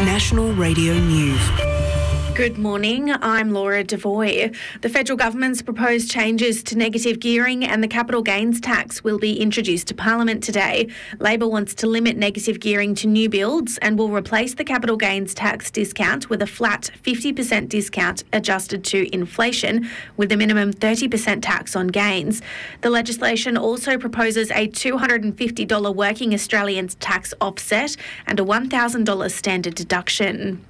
National Radio News. Good morning, I'm Laura Devoy. The federal government's proposed changes to negative gearing and the capital gains tax will be introduced to Parliament today. Labor wants to limit negative gearing to new builds and will replace the capital gains tax discount with a flat 50% discount adjusted to inflation with a minimum 30% tax on gains. The legislation also proposes a $250 working Australians tax offset and a $1,000 standard deduction.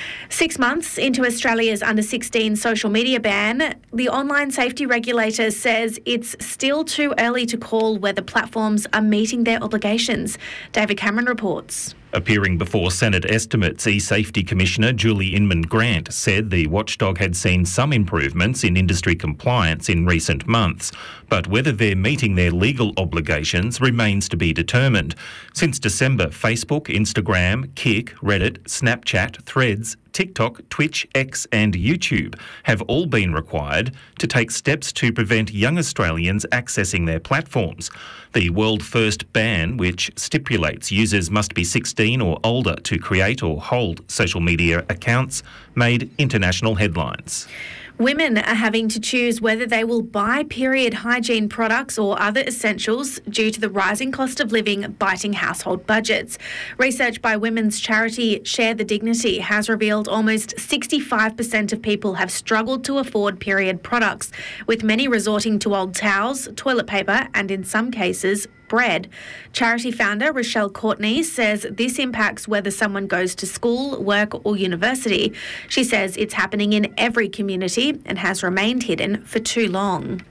6 months into Australia's under-16 social media ban, the online safety regulator says it's still too early to call whether platforms are meeting their obligations. David Cameron reports. Appearing before Senate estimates, eSafety Commissioner Julie Inman-Grant said the watchdog had seen some improvements in industry compliance in recent months, but whether they're meeting their legal obligations remains to be determined. Since December, Facebook, Instagram, Kik, Reddit, Snapchat, Threads, TikTok, Twitch, X and YouTube have all been required to take steps to prevent young Australians accessing their platforms. The world-first ban, which stipulates users must be 16 or older to create or hold social media accounts, made international headlines. Women are having to choose whether they will buy period hygiene products or other essentials due to the rising cost of living biting household budgets. Research by women's charity Share the Dignity has revealed almost 65% of people have struggled to afford period products, with many resorting to old towels, toilet paper and, in some cases, bread. Charity founder Rochelle Courtney says this impacts whether someone goes to school, work or university. She says it's happening in every community and has remained hidden for too long.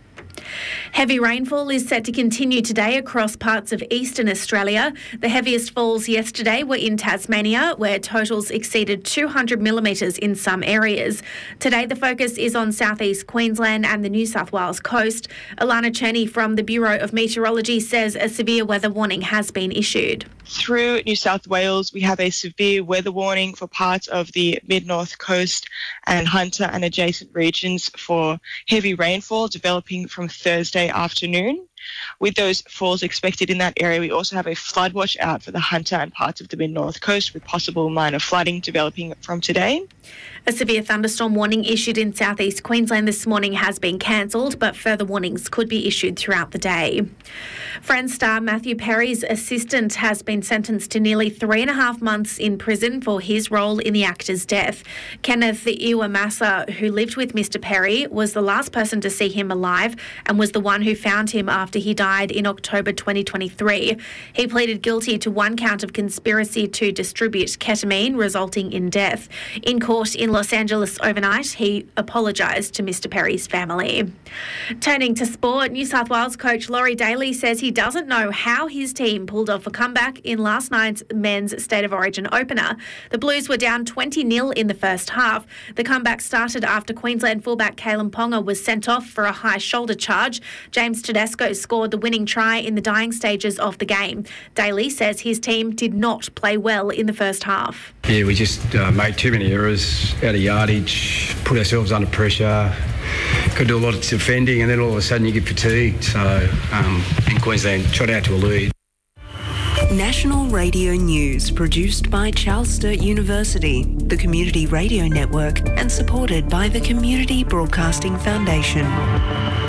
Heavy rainfall is set to continue today across parts of eastern Australia. The heaviest falls yesterday were in Tasmania, where totals exceeded 200 millimetres in some areas. Today, the focus is on southeast Queensland and the New South Wales coast. Alana Cherney from the Bureau of Meteorology says a severe weather warning has been issued. Through New South Wales, we have a severe weather warning for parts of the mid-north coast and Hunter and adjacent regions for heavy rainfall developing from Thursday afternoon. With those falls expected in that area, we also have a flood watch out for the Hunter and parts of the mid-north coast, with possible minor flooding developing from today. A severe thunderstorm warning issued in southeast Queensland this morning has been cancelled, but further warnings could be issued throughout the day. Friends star Matthew Perry's assistant has been sentenced to nearly 3.5 months in prison for his role in the actor's death. Kenneth Iwamasa, who lived with Mr. Perry, was the last person to see him alive and was the one who found him after he died in October 2023. He pleaded guilty to one count of conspiracy to distribute ketamine, resulting in death. In court in Los Angeles overnight, he apologised to Mr. Perry's family. Turning to sport, New South Wales coach Laurie Daly says he doesn't know how his team pulled off a comeback in last night's men's State of Origin opener. The Blues were down 20-0 in the first half. The comeback started after Queensland fullback Kalyn Ponga was sent off for a high shoulder charge. James Tedesco scored the winning try in the dying stages of the game. Daly says his team did not play well in the first half. Yeah, we just made too many errors out of yardage, put ourselves under pressure, could do a lot of defending, and then all of a sudden you get fatigued. So in Queensland, shot out to a lead. National Radio News, produced by Charles Sturt University, the Community Radio Network, and supported by the Community Broadcasting Foundation.